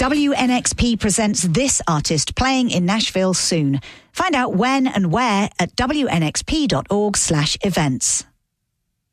WNXP presents this artist playing in Nashville soon. Find out when and where at wnxp.org/events.